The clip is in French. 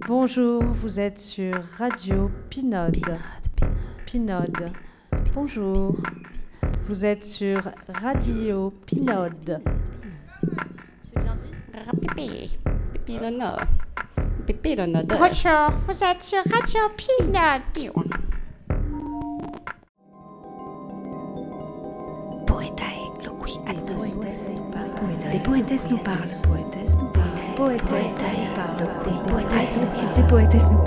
Bonjour, vous êtes sur Radio Pinode. Pinode. Bonjour, vous êtes sur Radio Pinode. J'ai bien dit? Bonjour, vous êtes sur Radio Pinode. Poetae loqui adnos. Des poétesses nous parlent. Des poétesses nous parlent.